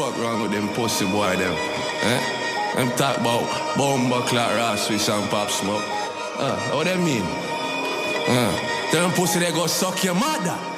fuck wrong with them pussy boy them? Them talk about bomba clock, Ross, Swiss and Pop Smoke. What they mean? Them pussy they go suck your mother.